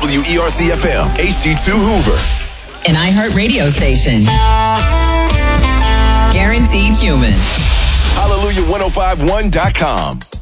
WERC-FM, HD2 Hoover. An iHeartRadio station. Guaranteed human. Hallelujah1051.com.